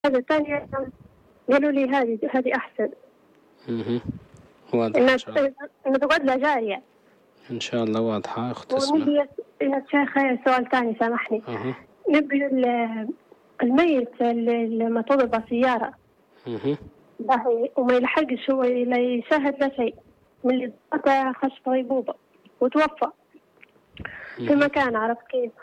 هذا الثانية قالوا لي هذه أحسن. واضح إنه تقعد لها جارية. إن شاء الله واضحة أخت اسمع. ونبي يا شيخ سؤال ثاني سامحني. نبي الميت اللي مطلوب بالسيارة وما يلحقش هو لا يشاهد لا شيء من اللي ضغطه خش غيبوبة وتوفى في مكان، عرفت كيف؟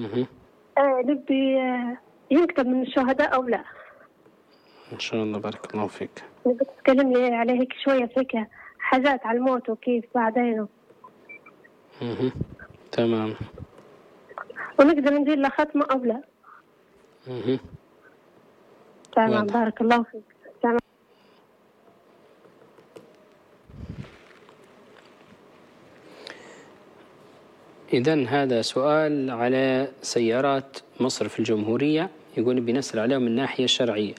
نبي يكتب من الشهداء أو لا؟ إن شاء الله بارك الله فيك. نبي تتكلمني عليه هيك شوية فيك حاجات على الموت وكيف بعدين. تمام. ونقدر ندير له ختمة أو لا؟ تمام بارك الله فيك. تمام. إذن هذا سؤال على سيارات مصرف الجمهورية، يقول بنسأل عليهم من الناحية الشرعية.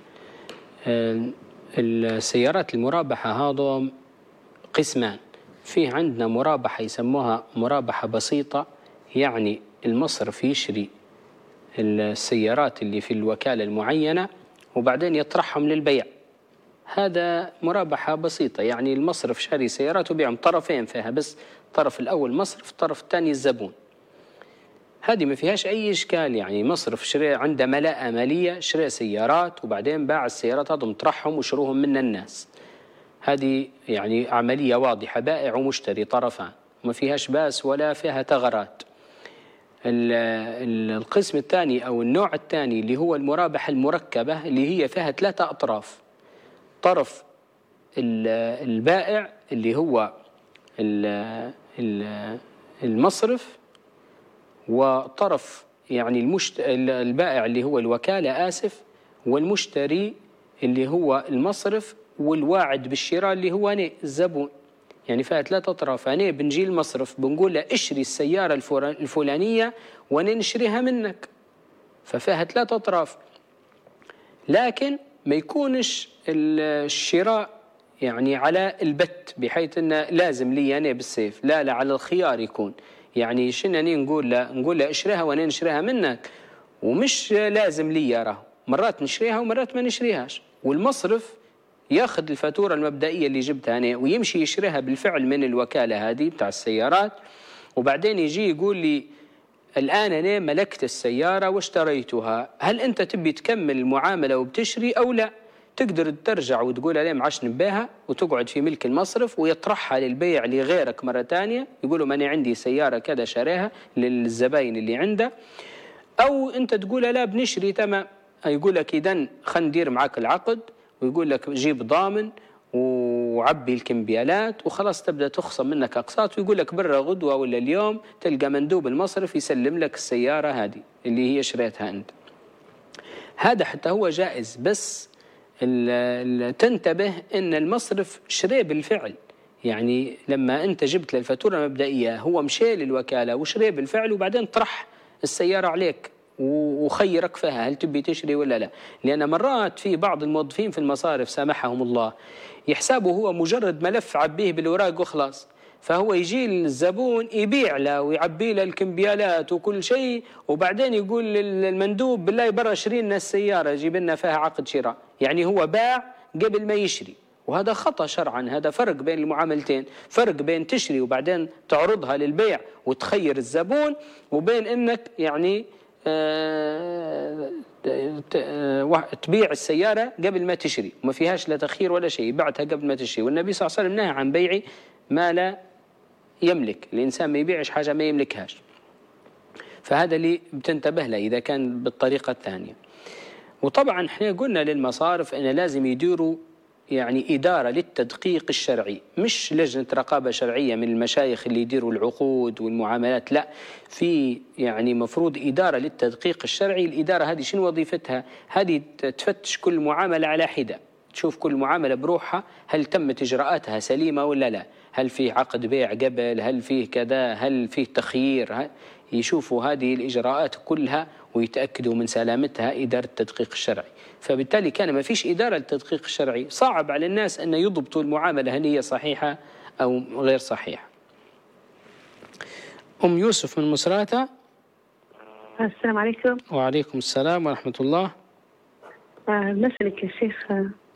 السيارات المرابحة هذا قسمان، فيه عندنا مرابحة يسموها مرابحة بسيطة، يعني المصرف يشري السيارات اللي في الوكالة المعينة وبعدين يطرحهم للبيع. هذا مرابحة بسيطة، يعني المصرف شاري سيارات وبيعهم طرفين فيها، بس الطرف الأول مصرف، الطرف الثاني الزبون. هذه ما فيهاش أي إشكال، يعني مصرف شري عنده ملاءة مالية، شري سيارات وبعدين باع السيارات هذهم طرحهم وشروهم من الناس. هذه يعني عملية واضحة، بائع ومشتري طرفان، ما فيهاش باس ولا فيها ثغرات. القسم الثاني أو النوع الثاني اللي هو المرابحة المركبة، اللي هي فيها 3 أطراف. طرف البائع اللي هو المصرف، وطرف يعني البائع اللي هو الوكالة والمشتري اللي هو المصرف، والواعد بالشراء اللي هو أنا الزبون. يعني فيها 3 أطراف. أنا بنجي المصرف بنقول له اشري السيارة الفلانية وأنا نشريها منك، ففيها 3 أطراف. لكن ما يكونش الشراء يعني على البت بحيث أنه لازم لي أنا بالسيف، لا على الخيار يكون. يعني شنني نقول له اشريها وأنا نشريها منك، ومش لازم لي يراه، مرات نشريها ومرات ما نشريهاش. والمصرف ياخذ الفاتورة المبدئية اللي جبتها أنا ويمشي يشريها بالفعل من الوكالة هذه بتاع السيارات، وبعدين يجي يقول لي الآن أنا ملكت السيارة واشتريتها، هل أنت تبي تكمل المعاملة وبتشري أو لا؟ تقدر ترجع وتقول عليه معاش نباها وتقعد في ملك المصرف ويطرحها للبيع لغيرك مرة تانية، يقولوا ما أنا عندي سيارة كذا شراها للزباين اللي عنده. أو أنت تقول لا بنشري تمام، يقول لك إذن خلينا ندير معاك العقد، ويقول لك جيب ضامن وعبي الكمبيالات وخلاص تبدأ تخصم منك أقساط، ويقول لك برا غدوة ولا اليوم تلقى مندوب المصرف يسلم لك السيارة هذه اللي هي شريتها أنت. هذا حتى هو جائز، بس تنتبه أن المصرف شري بالفعل. يعني لما أنت جبت للفاتورة المبدئية هو مشي للوكالة وشري بالفعل، وبعدين طرح السيارة عليك وخيرك فيها هل تبي تشري ولا لا. لأن مرات في بعض الموظفين في المصارف سامحهم الله يحسبه هو مجرد ملف عبيه بالوراق وخلاص، فهو يجي الزبون يبيع له ويعبي له الكمبيالات وكل شيء، وبعدين يقول للمندوب بالله برا اشتري لنا السيارة جيب لنا فيها عقد شراء. يعني هو باع قبل ما يشري، وهذا خطأ شرعا. هذا فرق بين المعاملتين، فرق بين تشري وبعدين تعرضها للبيع وتخير الزبون، وبين انك يعني تبيع السيارة قبل ما تشري، وما فيهاش لا تخيير ولا شيء، بعتها قبل ما تشري. والنبي صلى الله عليه وسلم نهى عن بيع ما لا يملك، الإنسان ما يبيعش حاجة ما يملكهاش. فهذا اللي بتنتبه له إذا كان بالطريقة الثانية. وطبعا احنا قلنا للمصارف أن لازم يديروا يعني إدارة للتدقيق الشرعي، مش لجنة رقابة شرعية من المشايخ اللي يديروا العقود والمعاملات، لا، في يعني مفروض إدارة للتدقيق الشرعي. الإدارة هذه شنو وظيفتها؟ هذه تفتش كل معاملة على حدة، تشوف كل معاملة بروحها هل تمت إجراءاتها سليمة ولا لا، هل فيه عقد بيع قبل، هل فيه كذا، هل فيه تخيير، يشوفوا هذه الإجراءات كلها ويتأكدوا من سلامتها إدارة التدقيق الشرعي. فبالتالي كان ما فيش إدارة للتدقيق الشرعي، صعب على الناس أن يضبطوا المعاملة هل هي صحيحة أو غير صحيحة. أم يوسف من مصراتة. السلام عليكم. وعليكم السلام ورحمة الله. نسألك يا شيخ.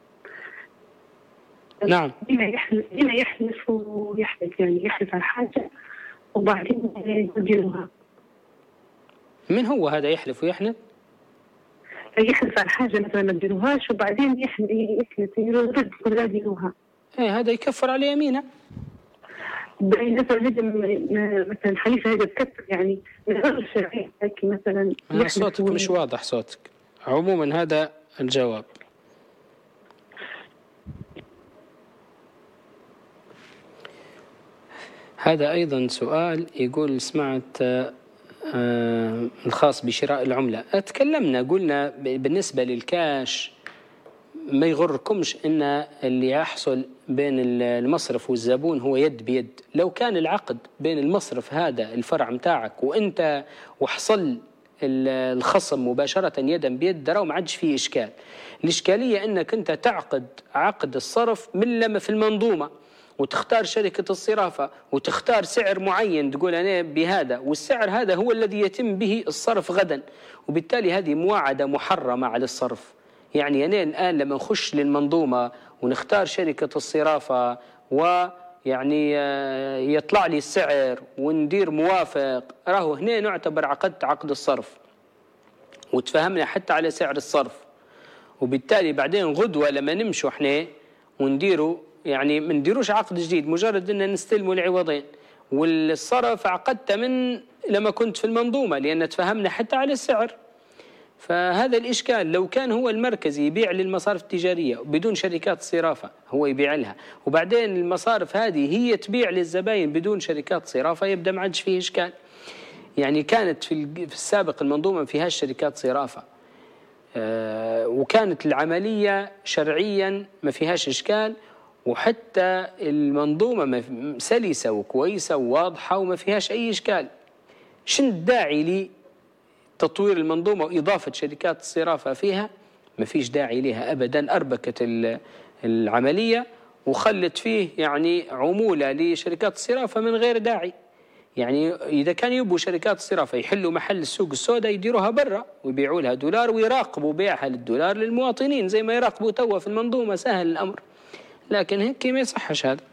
نعم. هنا يحلف ويحلف، يعني يحلف على حاجة وبعدين يديروها. من هو هذا يحلف ويحنث؟ يحلف على حاجة مثلا ما تديروهاش وبعدين يحلف يرد ولا يديروها. ايه هذا يكفر على يمينه. مثلا حليف هذا بكفر يعني من غير الشرعية مثلا. صوتك مش واضح صوتك. عموما هذا الجواب. هذا أيضا سؤال يقول سمعت الخاص بشراء العملة. تكلمنا قلنا بالنسبة للكاش ما يغركمش إن اللي يحصل بين المصرف والزبون هو يد بيد. لو كان العقد بين المصرف هذا الفرع متاعك وإنت وحصل الخصم مباشرة يدا بيد درا وما عادش فيه إشكال. الإشكالية أنك أنت تعقد عقد الصرف من لما في المنظومة وتختار شركة الصرافة وتختار سعر معين تقول أنا بهذا، والسعر هذا هو الذي يتم به الصرف غدا، وبالتالي هذه مواعدة محرمة على الصرف. يعني أنا الآن لما نخش للمنظومة ونختار شركة الصرافة ويعني يطلع لي السعر وندير موافق، راهو هنا نعتبر عقدت عقد الصرف وتفهمنا حتى على سعر الصرف، وبالتالي بعدين غدوة لما نمشوا احنا ونديروا يعني ما نديروش عقد جديد، مجرد ان نستلموا العوضين، والصرف عقدته من لما كنت في المنظومة لأن تفهمنا حتى على السعر. فهذا الإشكال لو كان هو المركزي يبيع للمصارف التجارية بدون شركات صرافة هو يبيع لها، وبعدين المصارف هذه هي تبيع للزباين بدون شركات صرافة، يبدأ ما عادش فيه إشكال. يعني كانت في السابق المنظومة ما فيهاش شركات صرافة وكانت العملية شرعيا ما فيهاش إشكال، وحتى المنظومة سلسة وكويسة وواضحة وما فيهاش أي إشكال. شن الداعي لتطوير المنظومة وإضافة شركات الصرافة فيها؟ ما فيش داعي لها أبدا. أربكت العملية وخلت فيه يعني عمولة لشركات الصرافة من غير داعي. يعني إذا كان يبوا شركات الصرافة يحلوا محل السوق السوداء يديروها برا ويبيعوا لها دولار ويراقبوا بيعها للدولار للمواطنين زي ما يراقبوا توا في المنظومة، سهل الأمر. لكن هيك ما يصحش هذا.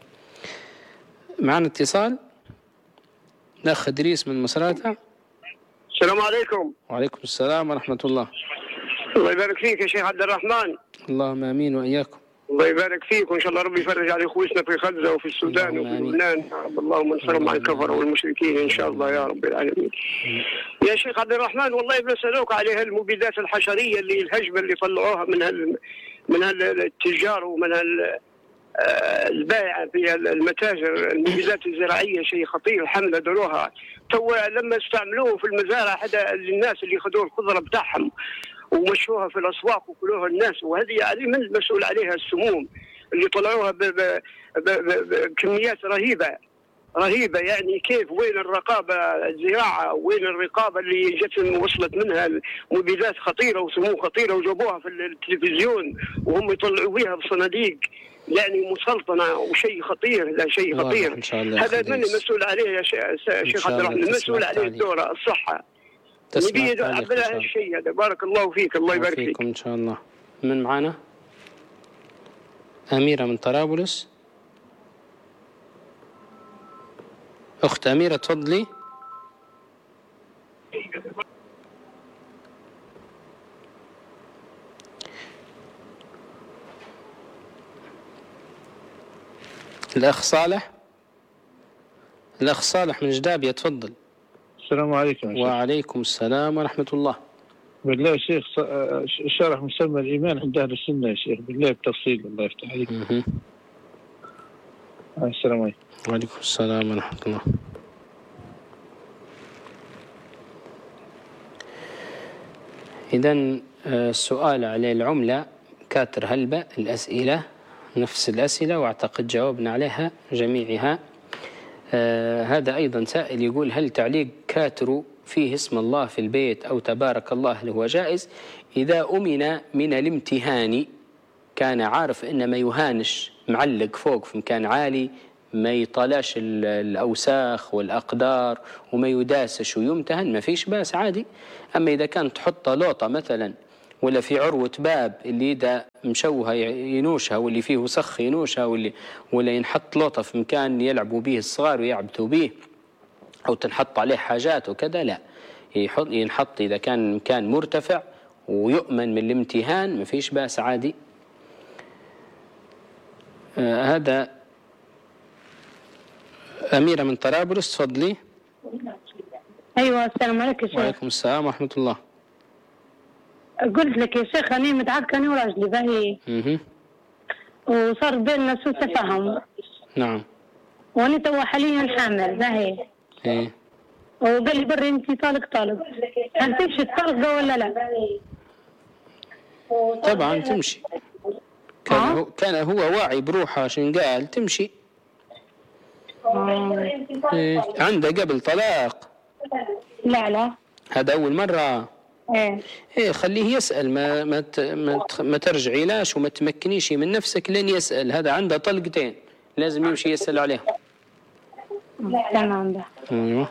معنا اتصال الأخ إدريس من مصراتة. السلام عليكم. وعليكم السلام ورحمة الله. الله يبارك فيك يا شيخ عبد الرحمن. اللهم آمين وإياكم. الله يبارك فيك، وإن شاء الله ربي يفرج على إخوتنا في غزة وفي السودان وفي لبنان. اللهم انصرهم على الكفر والمشركين إن شاء الله يا رب العالمين. يا شيخ عبد الرحمن والله بنسألوك على المبيدات الحشرية اللي الهجمة اللي طلعوها من التجار ومن البائع في المتاجر. المبيدات الزراعية شيء خطير، حملة دروها تو لما استعملوه في المزارع حدا الناس اللي خذوا الخضرة بتاعهم ومشوها في الأسواق وكلوها الناس، وهذه يعني من المسؤول عليها السموم اللي طلعوها بكميات رهيبة. يعني كيف وين الرقابة الزراعة وين الرقابة اللي جت وصلت منها مبيدات خطيرة وسموم خطيرة وجابوها في التلفزيون وهم يطلعوا بها بصناديق يعني مسلطنة وشيء خطير. لا شيء خطير. هذا من المسؤول عليه يا شيخ عبد الرحمن؟ المسؤول عليه الدورة الصحة. نبي عبر هالشيء هذا. بارك الله فيك. الله يبارك فيك إن شاء الله. من معنا أميرة من طرابلس. أخت أميرة تفضلي. الأخ صالح من جدابية تفضل. السلام عليكم. وعليكم السلام ورحمة الله. بالله يا شيخ شرح مسمى الإيمان عند أهل السنة يا شيخ، بالله بتفصيل. الله يفتح عليك. السلام عليكم. وعليكم السلام ورحمة الله. إذن السؤال على العملة كاتر هلبة الأسئلة نفس الأسئلة، وأعتقد جاوبنا عليها جميعها. هذا أيضا سائل يقول هل تعليق كاتر فيه اسم الله في البيت أو تبارك الله هل هو جائز إذا أمن من الامتهان؟ كان عارف إن ما يهانش معلق فوق في مكان عالي ما يطلاش الأوساخ والأقدار وما يداسش ويمتهن ما فيش باس عادي. أما إذا كانت تحط لوطة مثلا ولا في عروة باب اللي إذا مشوها ينوشها، واللي فيه وسخ ينوشها، ولا ينحط لوطة في مكان يلعبوا به الصغار ويعبثوا به، أو تنحط عليه حاجات وكذا، لا، ينحط إذا كان مكان مرتفع ويؤمن من الامتهان ما فيش بأس عادي. هذا أميرة من طرابلس، تفضلي. أيوة، السلام عليكم يا شيخ. وعليكم السلام ورحمة الله. قلت لك يا شيخ أنا متعاركة أنا وراجلي باهي، وصار بيننا سوء تفاهم. نعم. وأنا توا حاليا حامل باهي. إيه. وقال لي بري أنت طالق، هل تمشي الطلقة ولا لا؟ طبعا تمشي. كان هو واعي بروحه عشان قال تمشي. إيه. عنده قبل طلاق؟ لا هذا أول مرة. إيه خليه يسأل، ما ترجعي لاش وما تمكنيش من نفسك لين يسأل. هذا عنده طلقتين لازم يمشي يسأل عليهم. تمام. أيوه.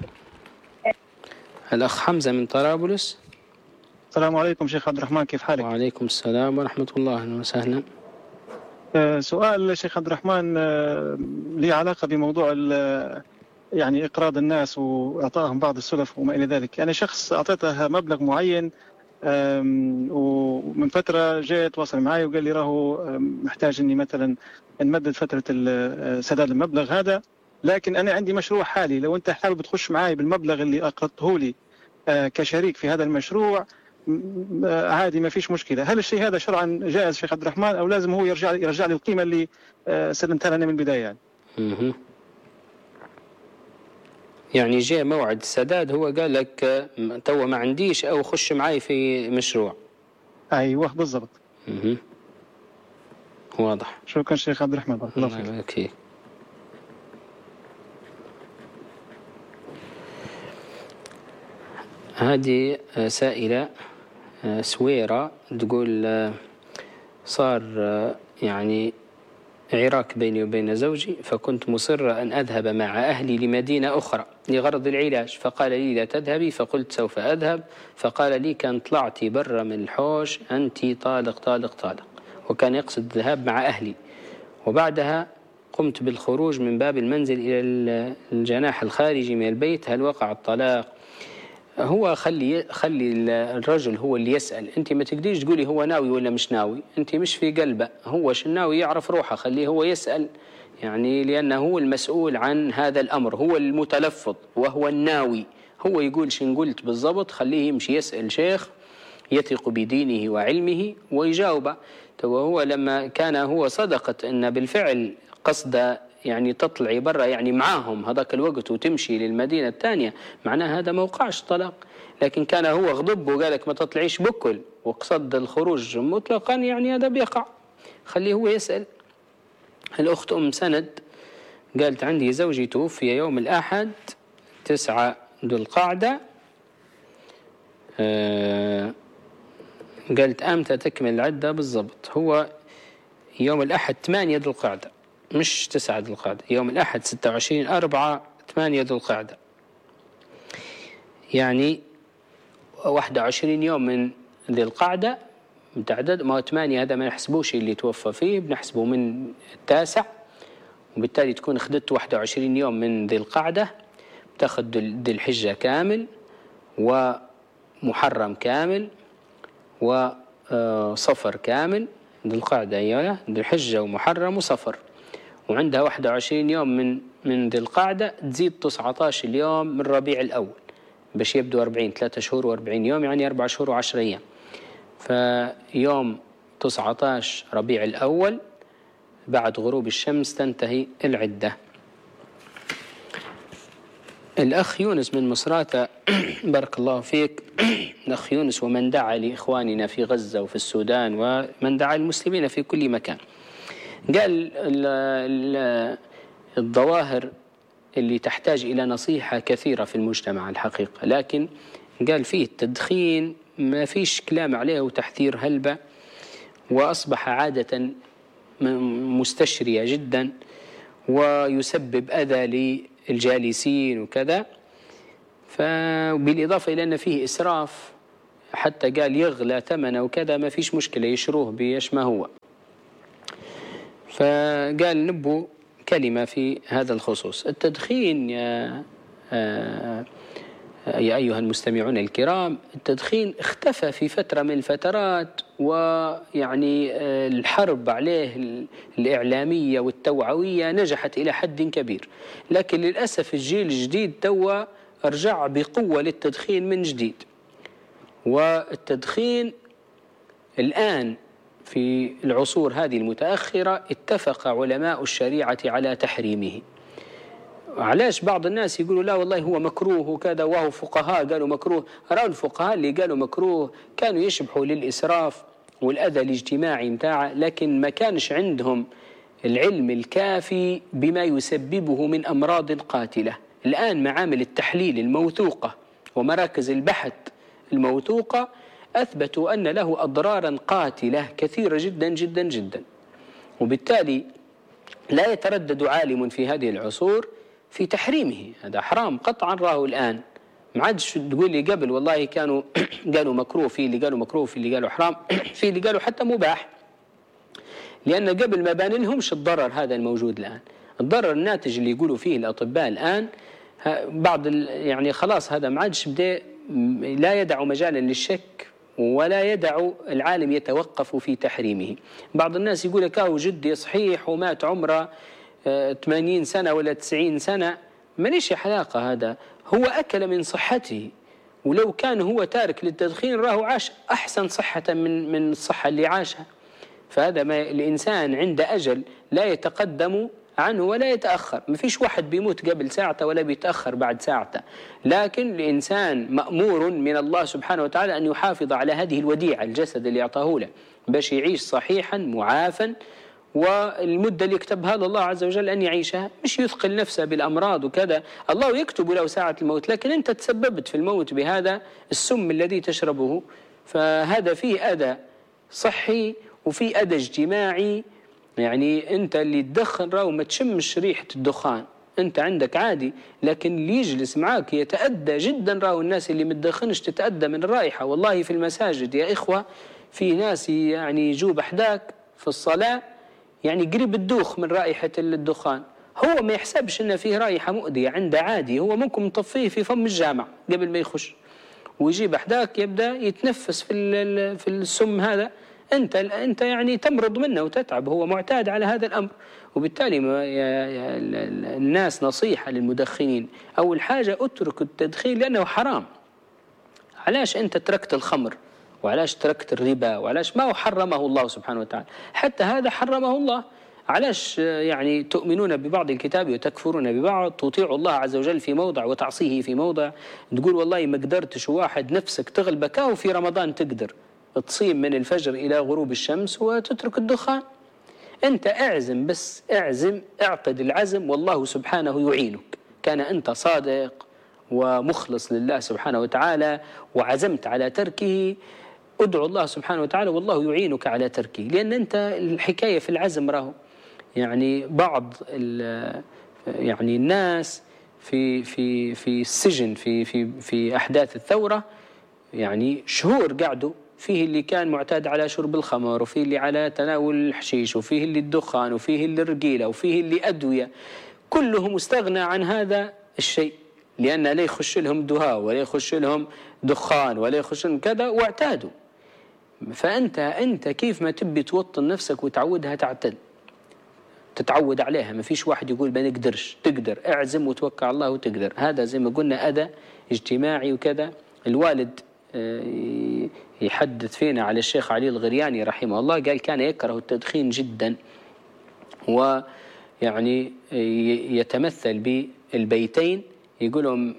الأخ حمزة من طرابلس. السلام عليكم شيخ عبد الرحمن، كيف حالك؟ وعليكم السلام ورحمة الله، أهلا وسهلا. سؤال شيخ عبد الرحمن لي علاقة بموضوع يعني إقراض الناس وإعطائهم بعض السلف وما إلى ذلك. يعني شخص أعطيته مبلغ معين ومن فترة جاء تواصل معي وقال لي راهو محتاج إني مثلا نمدد فترة سداد المبلغ هذا، لكن أنا عندي مشروع حالي، لو أنت حابب تخش معي بالمبلغ اللي أقرضته لي كشريك في هذا المشروع عادي ما فيش مشكلة. هل الشيء هذا شرعا جائز شيخ عبد الرحمن، أو لازم هو يرجع لي القيمة اللي سلمتها لنا من البداية يعني؟ يعني جاء موعد السداد هو قال لك توا ما عنديش أو خش معي في مشروع. أيوه بالضبط. واضح. شكرا شيخ عبد الرحمن، بارك الله فيك. أوكي. هذه سائلة سويرة تقول صار يعني عراك بيني وبين زوجي، فكنت مصرة أن أذهب مع أهلي لمدينة أخرى لغرض العلاج، فقال لي لا تذهبي، فقلت سوف أذهب، فقال لي كان طلعتي برا من الحوش أنت طالق، وكان يقصد الذهاب مع أهلي، وبعدها قمت بالخروج من باب المنزل إلى الجناح الخارجي من البيت، هل وقع الطلاق؟ هو خلي الرجل هو اللي يسأل، أنت ما تقدريش تقولي هو ناوي ولا مش ناوي، أنت مش في قلبه، هو شناوي يعرف روحه، خليه هو يسأل يعني، لأنه هو المسؤول عن هذا الأمر، هو المتلفظ وهو الناوي، هو يقول شن قلت بالضبط، خليه يمشي يسأل شيخ يثق بدينه وعلمه ويجاوبه. هو لما كان هو صدقت أن بالفعل قصد يعني تطلعي برا يعني معاهم هذاك الوقت وتمشي للمدينة الثانية، معناه هذا ما وقعش طلاق، لكن كان هو غضب وقالك ما تطلعيش بكل وقصد الخروج مطلقا، يعني هذا بيقع، خليه هو يسأل. الأخت أم سند قالت عندي زوجي توفي يوم الأحد 9 ذو القعدة، قالت أمتى تكمل العدة بالضبط؟ هو يوم الأحد 8 ذو القعدة مش 9 ذو القعدة، يوم الأحد 26/4/8 ذو القعدة، يعني 21 يوم من ذي القعدة متعدد، ما 8 هذا ما نحسبوش اللي توفى فيه، بنحسبه من 9، وبالتالي تكون أخذت 21 يوم من ذي القعدة، بتاخذ ذي الحجة كامل ومحرم كامل وصفر كامل، ذي القعدة أيوة ذي الحجة ومحرم وصفر، وعندها 21 يوم من ذي القعدة، تزيد 19 اليوم من ربيع الأول باش يبدو 40 3 شهور و40 يوم، يعني 4 شهور و10 أيام. فيوم 19 ربيع الأول بعد غروب الشمس تنتهي العدة. الأخ يونس من مصراتة بارك الله فيك. الأخ يونس ومن دعا لإخواننا في غزة وفي السودان ومن دعا المسلمين في كل مكان، قال الظواهر اللي تحتاج إلى نصيحة كثيرة في المجتمع الحقيقة، لكن قال فيه التدخين ما فيش كلام عليه وتحذير هلبة، وأصبح عادة مستشرية جدا ويسبب أذى للجالسين وكذا، فبالإضافة إلى أن فيه إسراف حتى قال يغلى ثمنه وكذا ما فيش مشكلة يشروه بيش ما هو. فقال نبو كلمة في هذا الخصوص. التدخين يا أيها المستمعون الكرام، التدخين اختفى في فترة من الفترات، ويعني الحرب عليه الإعلامية والتوعوية نجحت إلى حد كبير، لكن للأسف الجيل الجديد توا رجع بقوة للتدخين من جديد. والتدخين الآن في العصور هذه المتأخرة اتفق علماء الشريعة على تحريمه. علاش بعض الناس يقولوا لا والله هو مكروه وكذا، وهو فقهاء قالوا مكروه؟ رأوا الفقهاء اللي قالوا مكروه كانوا يشبحوا للإسراف والأذى الاجتماعي متاعه، لكن ما كانش عندهم العلم الكافي بما يسببه من أمراض قاتلة. الآن معامل التحليل الموثوقة ومراكز البحث الموثوقة أثبتوا أن له أضرارا قاتلة كثيرة جدا جدا جدا، وبالتالي لا يتردد عالم في هذه العصور في تحريمه. هذا حرام قطعا راه الآن، ما عادش تقول لي قبل والله كانوا قالوا مكروه، في اللي قالوا مكروه، في اللي قالوا حرام، في اللي قالوا حتى مباح، لأن قبل ما بان لهمش الضرر هذا الموجود الآن. الضرر الناتج اللي يقولوا فيه الأطباء الآن بعض يعني خلاص هذا ما عادش بدأ، لا يدع مجالا للشك ولا يدع العالم يتوقف في تحريمه. بعض الناس يقول لك جدي صحيح ومات عمره 80 سنة ولا 90 سنة، ماليش علاقة، هذا هو أكل من صحته، ولو كان هو تارك للتدخين راه عاش أحسن صحة من الصحة اللي عاشها. فهذا ما الإنسان عند أجل لا يتقدم عنه ولا يتأخر، ما فيش واحد بيموت قبل ساعته ولا بيتأخر بعد ساعته، لكن الإنسان مأمور من الله سبحانه وتعالى أن يحافظ على هذه الوديعة، الجسد اللي أعطاه له، باش يعيش صحيحا معافا، والمدة اللي يكتبها له الله عز وجل أن يعيشها، مش يثقل نفسه بالأمراض وكذا. الله يكتب له ساعة الموت، لكن أنت تسببت في الموت بهذا السم الذي تشربه. فهذا فيه أذى صحي وفيه أذى اجتماعي. يعني أنت اللي تدخن راهو ما تشمش ريحة الدخان، أنت عندك عادي، لكن اللي يجلس معاك يتأذى جدا. راهو الناس اللي متدخنش تتأذى من الرائحة. والله في المساجد يا إخوة في ناس يعني يجوا بحداك في الصلاة يعني قريب الدوخ من رائحة الدخان، هو ما يحسبش أن فيه رائحة مؤذية، عنده عادي، هو ممكن مطفيه في فم الجامع قبل ما يخش، ويجيب أحداك يبدأ يتنفس في السم هذا، أنت يعني تمرض منه وتتعب، هو معتاد على هذا الأمر. وبالتالي الناس نصيحة للمدخنين، أول حاجة اترك التدخين لأنه حرام. علاش أنت تركت الخمر وعلاش تركت الربا وعلاش ما حرمه الله سبحانه وتعالى؟ حتى هذا حرمه الله. علاش يعني تؤمنون ببعض الكتاب وتكفرون ببعض؟ تطيع الله عز وجل في موضع وتعصيه في موضع. تقول والله ما قدرتش واحد نفسك تغلبك، وفي رمضان تقدر تصيم من الفجر إلى غروب الشمس وتترك الدخان. أنت اعزم، بس اعزم، اعقد العزم والله سبحانه يعينك. كان أنت صادق ومخلص لله سبحانه وتعالى وعزمت على تركه، ادعو الله سبحانه وتعالى والله يعينك على تركه. لأن أنت الحكاية في العزم راهو يعني بعض يعني الناس في السجن في أحداث الثورة يعني شهور قعدوا، فيه اللي كان معتاد على شرب الخمر، وفيه اللي على تناول الحشيش، وفيه اللي الدخان، وفيه اللي الرجيلة، وفيه اللي أدوية، كلهم استغنى عن هذا الشيء، لأن لا يخش لهم دهاء ولا يخش لهم دخان ولا يخش لهم كذا، واعتادوا. فأنت كيف ما تبي توطن نفسك وتعودها تتعود عليها. ما فيش واحد يقول ما نقدرش، تقدر، اعزم وتوكل على الله وتقدر. هذا زي ما قلنا أذى اجتماعي وكذا. الوالد يحدث فينا على الشيخ علي الغرياني رحمه الله، قال كان يكره التدخين جدا، ويعني يتمثل بالبيتين يقولهم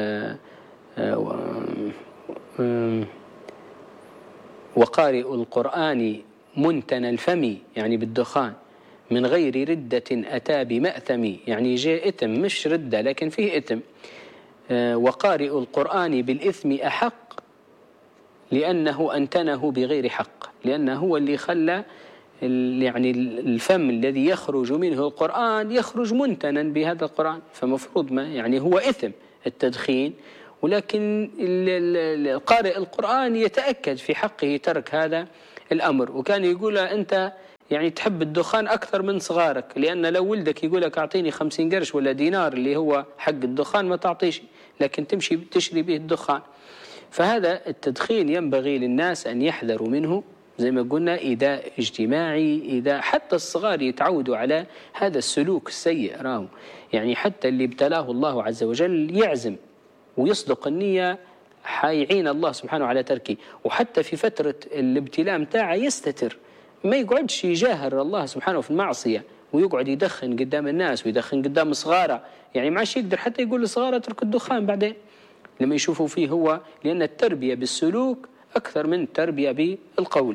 وقارئ القرآن منتنى الفم، يعني بالدخان، من غير ردة أتى بمأثم، يعني جاء إثم مش ردة لكن فيه إثم. وقارئ القرآن بالإثم أحق لأنه أنتنه بغير حق، لأنه هو اللي خلى يعني الفم الذي يخرج منه القرآن يخرج منتنا بهذا القرآن، فمفروض ما يعني هو إثم التدخين، ولكن قارئ القرآن يتأكد في حقه ترك هذا الأمر. وكان يقول أنت يعني تحب الدخان أكثر من صغارك، لأن لو ولدك يقول لك أعطيني 50 قرش ولا دينار اللي هو حق الدخان ما تعطيش، لكن تمشي تشري به الدخان. فهذا التدخين ينبغي للناس أن يحذروا منه زي ما قلنا، إيذاء اجتماعي، إيذاء حتى الصغار يتعودوا على هذا السلوك السيء. راهو يعني حتى اللي ابتلاه الله عز وجل يعزم ويصدق النية حيعين الله سبحانه على تركه. وحتى في فترة الابتلاء متاعه يستتر، ما يقعدش يجاهر الله سبحانه في المعصية ويقعد يدخن قدام الناس ويدخن قدام صغاره. يعني ما عادش يقدر حتى يقول لصغاره اترك الدخان بعدين لما يشوفوا فيه هو، لأن التربية بالسلوك أكثر من التربية بالقول.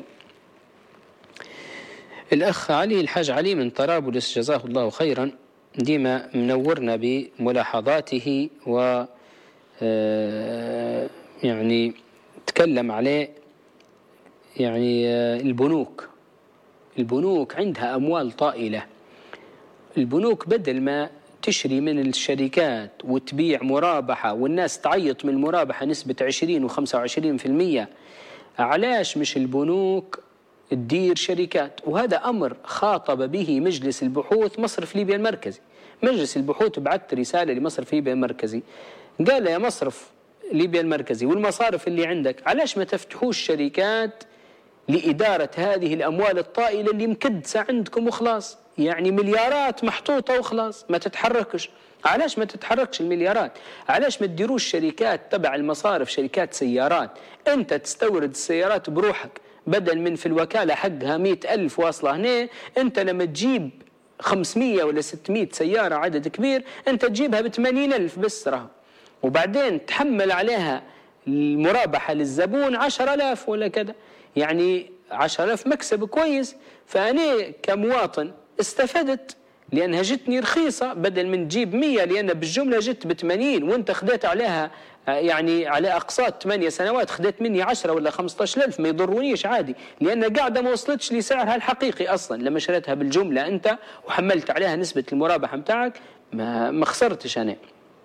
الأخ علي الحاج علي من طرابلس جزاه الله خيرا، ديما منورنا بملاحظاته و يعني تكلم عليه يعني البنوك عندها أموال طائلة. البنوك بدل ما تشري من الشركات وتبيع مرابحة والناس تعيط من المرابحة نسبة 20 و25%، علاش مش البنوك تدير شركات؟ وهذا أمر خاطب به مجلس البحوث مصرف ليبيا المركزي. مجلس البحوث بعث رسالة لمصرف ليبيا المركزي، قال يا مصرف ليبيا المركزي والمصارف اللي عندك، علاش ما تفتحوش شركات لإدارة هذه الأموال الطائلة اللي مكدسة عندكم وخلاص؟ يعني مليارات محطوطة وخلاص ما تتحركش. علاش ما تتحركش المليارات؟ علاش ما تديروش شركات تبع المصارف، شركات سيارات، أنت تستورد السيارات بروحك، بدل من في الوكالة حقها 100,000 واصلة هنا، أنت لما تجيب 500 ولا 600 سيارة عدد كبير أنت تجيبها ب80,000 بس راهو، وبعدين تحمل عليها المرابحة للزبون 10,000 ولا كذا، يعني 10,000 مكسب كويس. فأنا كمواطن استفدت لأنها جتني رخيصة، بدل من تجيب 100 لأن بالجملة جت ب80 وانت خديت عليها يعني على أقساط 8 سنوات خديت مني 10 ولا 15,000 ما يضرونيش عادي، لأن قاعدة ما وصلتش لسعرها الحقيقي أصلا لما شريتها بالجملة أنت وحملت عليها نسبة المرابحة متاعك ما خسرتش أنا.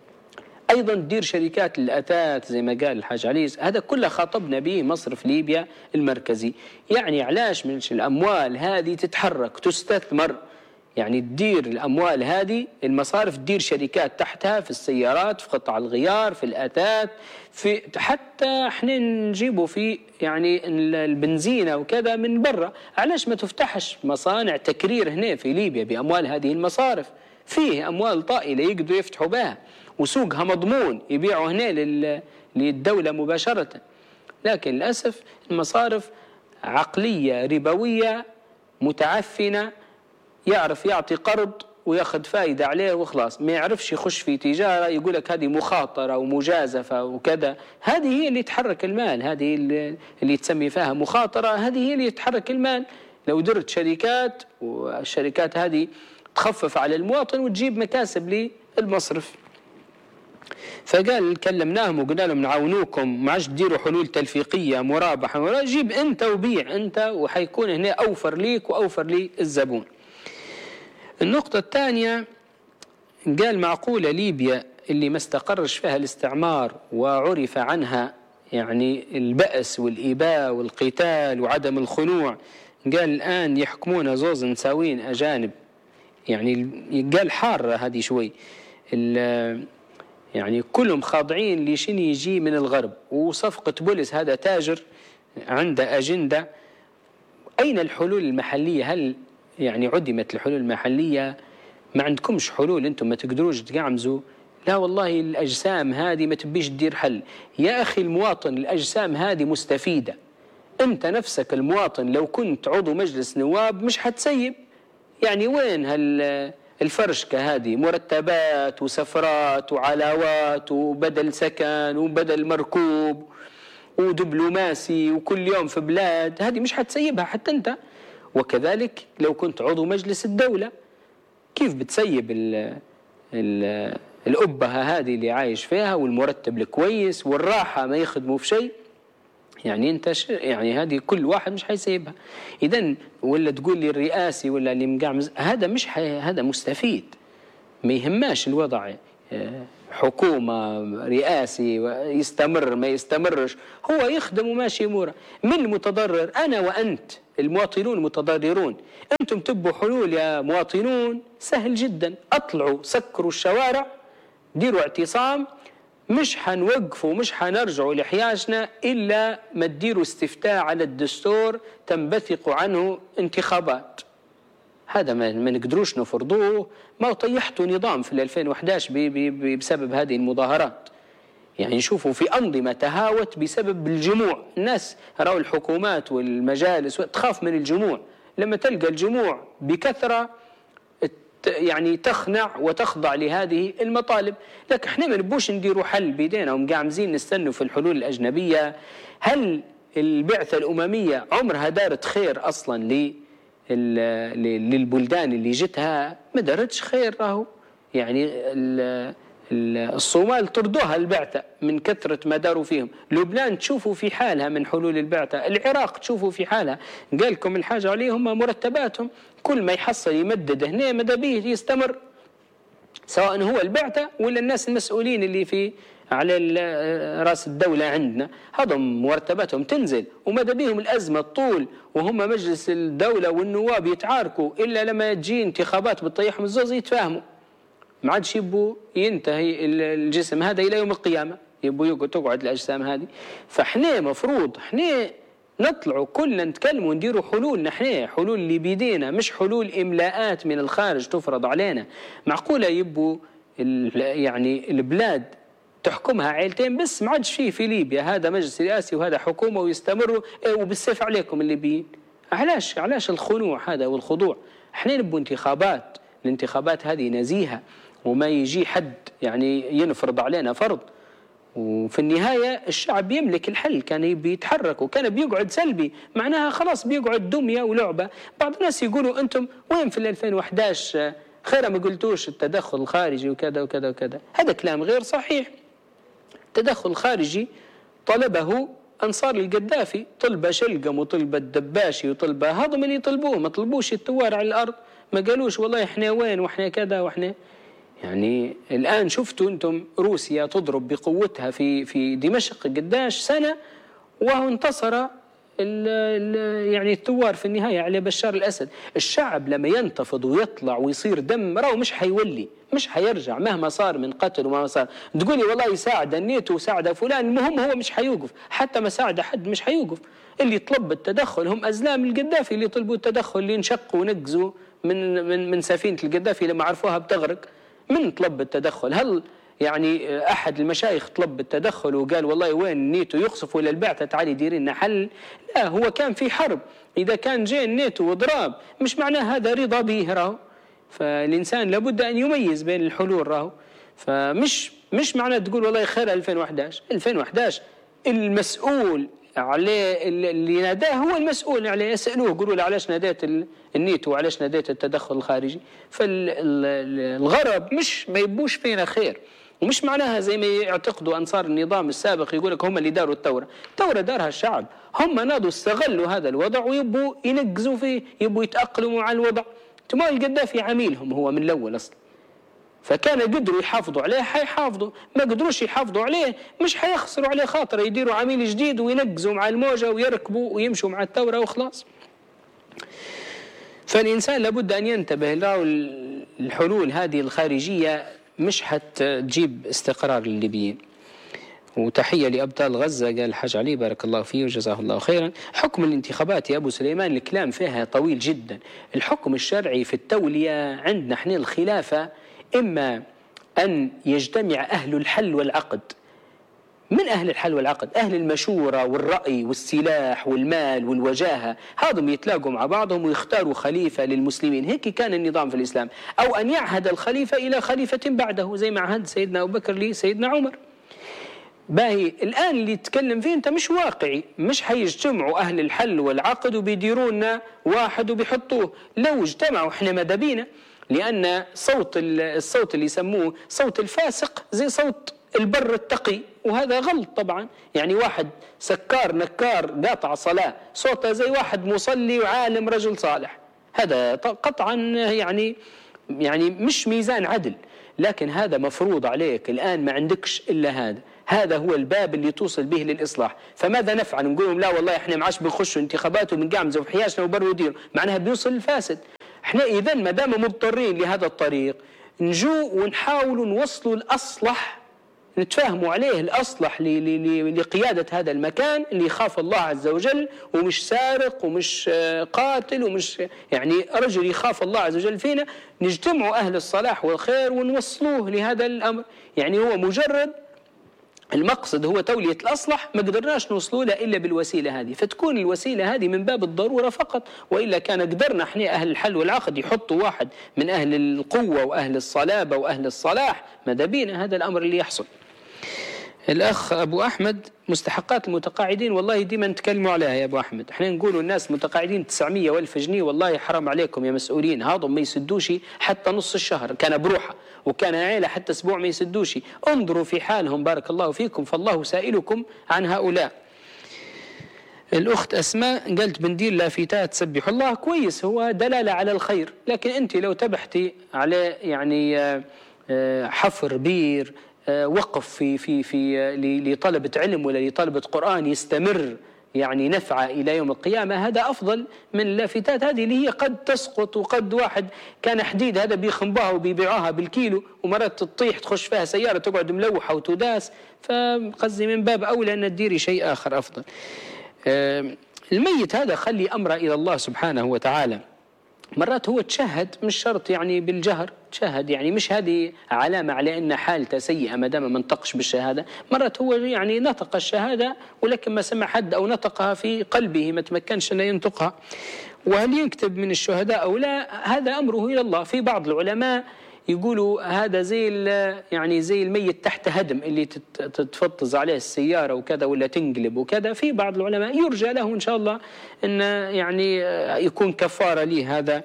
أيضا تدير شركات الأثاث زي ما قال الحاج عليز، هذا كله خاطبنا به مصرف ليبيا المركزي. يعني علاش من الأموال هذه تتحرك تستثمر؟ يعني تدير الأموال هذه المصارف تدير شركات تحتها في السيارات، في قطع الغيار، في الأثاث، في حتى احنا نجيبه في يعني البنزينة وكذا من برا. علاش ما تفتحش مصانع تكرير هنا في ليبيا بأموال هذه المصارف؟ فيه أموال طائلة يقدروا يفتحوا بها وسوقها مضمون يبيعوا هنا للدولة مباشرة. لكن للأسف المصارف عقلية ربوية متعفنة، يعرف يعطي قرض وياخذ فائدة عليه وخلاص، ما يعرفش يخش في تجارة يقول لك هذه مخاطرة ومجازفة وكذا. هذه هي اللي تحرك المال، هذه اللي تسمي فيها مخاطرة، هذه هي اللي تحرك المال. لو درت شركات والشركات هذه تخفف على المواطن وتجيب مكاسب للمصرف. فقال كلمناهم وقلنا لهم نعاونوكم، ما عادش تديروا حلول تلفيقية مرابحة ولا، جيب أنت وبيع أنت وحيكون هنا أوفر ليك وأوفر للزبون. النقطة الثانية قال معقولة ليبيا اللي ما استقرش فيها الاستعمار وعرف عنها يعني البأس والإباء والقتال وعدم الخنوع، قال الآن يحكمون زوز نساوين أجانب. يعني قال حارة هذه شوي، يعني كلهم خاضعين لشين يجي من الغرب. وصفقة بوليس هذا تاجر عنده أجندة. أين الحلول المحلية؟ هل يعني عدمت الحلول المحلية؟ ما عندكمش حلول؟ أنتم ما تقدروش تقعمزوا؟ لا والله الأجسام هذه ما تبيش تدير حل. يا أخي المواطن الأجسام هذه مستفيدة. أنت نفسك المواطن لو كنت عضو مجلس نواب مش حتسيب. يعني وين الفرشكة هذه؟ مرتبات وسفرات وعلاوات وبدل سكن وبدل مركوب ودبلوماسي وكل يوم في بلاد، هذه مش حتسيبها حتى أنت. وكذلك لو كنت عضو مجلس الدولة كيف بتسيب الأبهة هذه اللي عايش فيها والمرتب الكويس والراحة ما يخدموا في شيء؟ يعني أنت يعني هذه كل واحد مش حيسيبها. إذن ولا تقول لي الرئاسي ولا اللي مقعمز، هذا مش هذا مستفيد، ما يهماش الوضع حكومة رئاسي يستمر ما يستمرش، هو يخدم وماشي أموره. من المتضرر؟ أنا وأنت المواطنون متضررون. أنتم تبوا حلول يا مواطنون، سهل جدا، أطلعوا سكروا الشوارع، ديروا اعتصام، مش حنوقفوا مش حنرجعوا لحياجنا إلا ما تديروا استفتاء على الدستور تنبثق عنه انتخابات. هذا ما نقدروش نفرضوه. ما طيحتوا نظام في 2011 بسبب هذه المظاهرات. يعني نشوفوا في أنظمة تهاوت بسبب الجموع. الناس رأوا الحكومات والمجالس تخاف من الجموع، لما تلقى الجموع بكثرة يعني تخنع وتخضع لهذه المطالب. لكن احنا ما نبوش نديروا حل بيدينا ومقاعمزين نستنوا في الحلول الأجنبية. هل البعثة الأممية عمرها دارت خير أصلا للبلدان اللي جتها؟ ما دارتش خير. راهو يعني الصومال طردوها البعثة من كثرة ما داروا فيهم، لبنان تشوفوا في حالها من حلول البعثة، العراق تشوفوا في حالها. قال لكم الحاجة عليهم مرتباتهم، كل ما يحصل يمدد هنا مدى به يستمر، سواء هو البعثة ولا الناس المسؤولين اللي في على راس الدولة عندنا، هذم مرتباتهم تنزل ومدى بهم الأزمة الطول، وهم مجلس الدولة والنواب يتعاركوا إلا لما تجي انتخابات بتطيحهم الزوز يتفاهموا. ما عادش يبوا ينتهي الجسم هذا إلى يوم القيامة، يبوا تقعد الأجسام هذه. فاحنا مفروض احنا نطلعوا كلنا نتكلموا ونديروا حلول، احنا حلول اللي بيدينا، مش حلول إملاءات من الخارج تفرض علينا. معقولة يبوا يعني البلاد تحكمها عائلتين بس؟ ما عادش فيه في ليبيا هذا مجلس رئاسي وهذا حكومة ويستمروا وبالسيف عليكم الليبيين. علاش الخنوع هذا والخضوع؟ احنا نبوا انتخابات، الانتخابات هذه نزيهة وما يجي حد يعني ينفرض علينا فرض. وفي النهاية الشعب يملك الحل، كان بيتحرك وكان بيقعد سلبي، معناها خلاص بيقعد دمية ولعبة. بعض الناس يقولوا أنتم وين في 2011 خير ما قلتوش التدخل الخارجي وكذا وكذا وكذا. هذا كلام غير صحيح. التدخل الخارجي طلبه أنصار القذافي، طلبة شلقم وطلبة دباشي وطلبة هضم اللي يطلبوه، ما طلبوش الثوار على الأرض، ما قالوش والله إحنا وين وإحنا كذا وإحنا. يعني الآن شفتوا أنتم روسيا تضرب بقوتها في دمشق قداش سنة، وهو انتصر يعني الثوار في النهاية على بشار الأسد. الشعب لما ينتفض ويطلع ويصير دم راهو مش حيولي، مش حيرجع مهما صار من قتل وما صار. تقولي والله يساعد النيتو وساعد فلان، المهم هو مش حيوقف، حتى ما ساعد حد مش حيوقف. اللي طلب التدخل هم أزلام القذافي اللي طلبوا التدخل، اللي انشقوا ونقزوا من سفينة القذافي لما عرفوها بتغرق. من طلب التدخل؟ هل يعني أحد المشايخ طلب التدخل وقال والله وين النيتو يقصف ولا البعثة تعالي ديري لنا حل؟ لا، هو كان في حرب. إذا كان جاي النيتو وضراب مش معناه هذا رضا به راهو. فالإنسان لابد أن يميز بين الحلول راهو. فمش معناه تقول والله خير 2011 المسؤول عليه اللي ناداه هو المسؤول عليه، يسألوه يقولوا له علاش ناديت النيتو وعلاش ناديت التدخل الخارجي. فالغرب مش ما يبوش فينا خير، ومش معناها زي ما يعتقدوا أنصار النظام السابق يقول لك هم اللي داروا الثورة دارها الشعب. هم نادوا استغلوا هذا الوضع ويبوا ينقزوا فيه، يبوا يتأقلموا على الوضع. تمام القذافي عميلهم هو من الأول أصلا، فكان قدروا يحافظوا عليه حيحافظوا، ما قدروش يحافظوا عليه مش حيخسروا عليه خاطر، يديروا عميل جديد وينقزوا مع الموجة ويركبوا ويمشوا مع الثورة وخلاص. فالإنسان لابد أن ينتبه له. الحلول هذه الخارجية مش حتجيب استقرار للليبيين. وتحية لأبطال غزة، قال الحاج علي بارك الله فيه وجزاه الله خيرا. حكم الانتخابات يا أبو سليمان الكلام فيها طويل جدا. الحكم الشرعي في التولية عندنا احنا الخلافة إما أن يجتمع أهل الحل والعقد. من أهل الحل والعقد؟ أهل المشورة والرأي والسلاح والمال والوجاهة، هذم يتلاقوا مع بعضهم ويختاروا خليفة للمسلمين. هيك كان النظام في الإسلام. أو أن يعهد الخليفة إلى خليفة بعده زي ما عهد سيدنا أبو بكر لسيدنا عمر. باهي الآن اللي يتكلم فيه أنت مش واقعي، مش حيجتمعوا أهل الحل والعقد وبيديرونا واحد وبيحطوه. لو اجتمعوا احنا ماذا بينا؟ لأن الصوت اللي يسموه صوت الفاسق زي صوت البر التقي، وهذا غلط طبعا. يعني واحد سكار نكار قاطع صلاة صوته زي واحد مصلي وعالم رجل صالح، هذا قطعا يعني يعني مش ميزان عدل، لكن هذا مفروض عليك الآن، ما عندكش إلا هذا هو الباب اللي توصل به للإصلاح. فماذا نفعل؟ نقول لهم لا والله احنا ما عادش بنخشوا انتخابات وبنقعمزوا في حياشنا وبروا ديروا، معناها بيوصل الفاسد. احنا إذا ما دام مضطرين لهذا الطريق نجو ونحاولوا نوصلوا الأصلح، نتفاهموا عليه الأصلح لقيادة هذا المكان اللي يخاف الله عز وجل ومش سارق ومش قاتل ومش يعني رجل يخاف الله عز وجل فينا. نجتمعوا أهل الصلاح والخير ونوصلوه لهذا الأمر. يعني هو مجرد المقصد هو تولية الأصلح، ما قدرناش نوصلوا له إلا بالوسيلة هذه، فتكون الوسيلة هذه من باب الضرورة فقط، وإلا كان قدرنا احنا أهل الحل والعقد يحطوا واحد من أهل القوة وأهل الصلابة وأهل الصلاح، ماذا بينا هذا الأمر اللي يحصل. الأخ أبو أحمد، مستحقات المتقاعدين والله ديما نتكلموا عليها يا أبو أحمد. احنا نقولوا الناس متقاعدين 900 وألف جنيه، والله حرام عليكم يا مسؤولين، هذا ما يسدوش حتى نص الشهر كان بروحه، وكان عيلة حتى أسبوع ما يسدوش. انظروا في حالهم بارك الله فيكم، فالله سائلكم عن هؤلاء. الأخت أسماء قالت بندير لافتات تسبح الله، كويس، هو دلالة على الخير، لكن أنت لو تبحتي على يعني حفر بير، وقف في لطلبة علم ولا لطلبة قرآن يستمر يعني نفعه إلى يوم القيامة، هذا أفضل من اللافتات هذه اللي هي قد تسقط، وقد واحد كان حديد هذا بيخنبها وبيبيعوها بالكيلو، ومرات تطيح تخش فيها سيارة تقعد ملوحة وتداس. فقصدي من باب أولى أن تديري شيء آخر أفضل. الميت هذا خلي أمره إلى الله سبحانه وتعالى. مرات هو تشهد، مش شرط يعني بالجهر، تشهد يعني مش هذه علامة على أن حالته سيئة ما دام ما نطقش بالشهادة. مرات هو يعني نطق الشهادة ولكن ما سمع حد أو نطقها في قلبه ما تمكنش أن ينطقها، وهل يكتب من الشهداء أو لا هذا أمره إلى الله. في بعض العلماء يقولوا هذا زي يعني زي الميت تحت هدم اللي تتفطز عليه السيارة وكذا ولا تنقلب وكذا. في بعض العلماء يرجى له إن شاء الله أن يعني يكون كفارة ليه هذا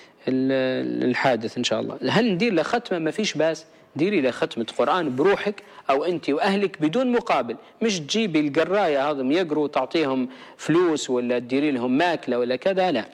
الحادث إن شاء الله. هل ندير له ختمة؟ ما فيش باس، ديري له ختمة قرآن بروحك أو أنت وأهلك بدون مقابل، مش تجيبي القراية هذم يقروا وتعطيهم فلوس ولا تديري لهم ماكلة ولا كذا، لا.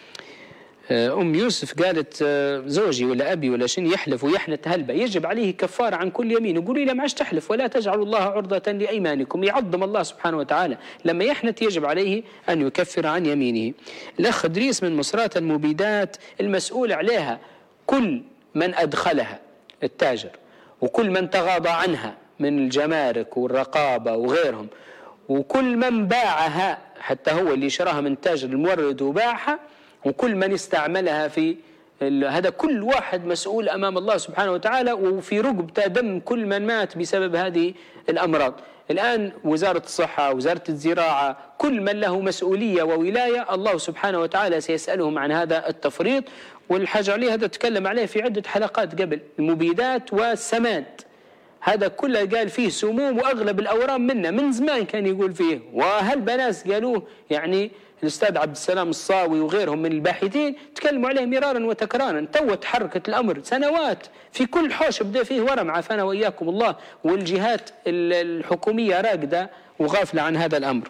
أم يوسف قالت زوجي ولا أبي ولا شن يحلف ويحنت هلبة يجب عليه كفارة عن كل يمين. قولي له معش تحلف ولا تجعلوا الله عرضة لأيمانكم، يعظم الله سبحانه وتعالى لما يحنت يجب عليه أن يكفر عن يمينه. الأخ إدريس من مصرات المبيدات المسؤول عليها كل من أدخلها التاجر وكل من تغاضى عنها من الجمارك والرقابة وغيرهم، وكل من باعها حتى هو اللي شراها من تاجر المورد وباعها، وكل من استعملها في هذا، كل واحد مسؤول أمام الله سبحانه وتعالى، وفي رقبته دم كل من مات بسبب هذه الأمراض. الآن وزارة الصحة، وزارة الزراعة، كل من له مسؤولية وولاية الله سبحانه وتعالى سيسألهم عن هذا التفريط. والحاجة عليه هذا تكلم عليه في عدة حلقات قبل، المبيدات والسماد هذا كله قال فيه سموم وأغلب الأورام منه من زمان كان يقول فيه، وهالبناس قالوه يعني الأستاذ عبد السلام الصاوي وغيرهم من الباحثين تكلموا عليه مرارا وتكرارا. تو تحركت الأمر سنوات في كل حوش بدأ فيه ورم عافانا وإياكم الله، والجهات الحكومية راقدة وغافلة عن هذا الأمر.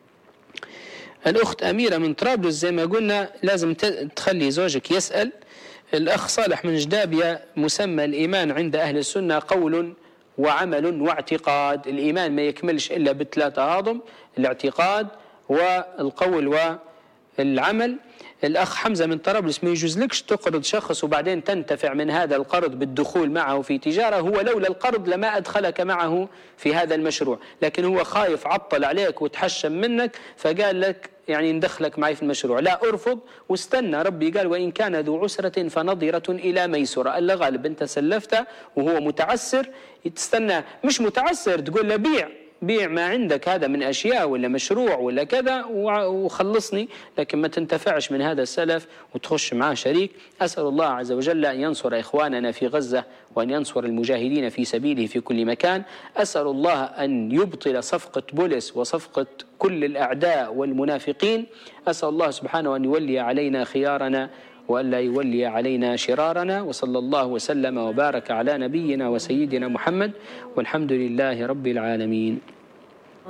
الأخت أميرة من طرابلس زي ما قلنا لازم تخلي زوجك يسأل. الأخ صالح من جدابية مسمى الإيمان عند أهل السنة قول وعمل واعتقاد. الإيمان ما يكملش إلا بالثلاثة هاضم، الاعتقاد والقول والعمل. الأخ حمزة من طرابلس ما يجوزلكش تقرض شخص وبعدين تنتفع من هذا القرض بالدخول معه في تجارة، هو لولا القرض لما أدخلك معه في هذا المشروع، لكن هو خايف عطل عليك وتحشم منك فقال لك يعني ندخلك معي في المشروع. لا، أرفض واستنى. ربي قال وإن كان ذو عسرة فنظرة إلى ميسرة. ألا غالب أنت سلفته وهو متعسر تستنى، مش متعسر تقول له بيع ما عندك هذا من أشياء ولا مشروع ولا كذا وخلصني، لكن ما تنتفعش من هذا السلف وتخش معاه شريك. أسأل الله عز وجل أن ينصر إخواننا في غزة وأن ينصر المجاهدين في سبيله في كل مكان. أسأل الله أن يبطل صفقة بوليس وصفقة كل الأعداء والمنافقين. أسأل الله سبحانه أن يولي علينا خيارنا وألا يولي علينا شرارنا. وصلى الله وسلم وبارك على نبينا وسيدنا محمد، والحمد لله رب العالمين.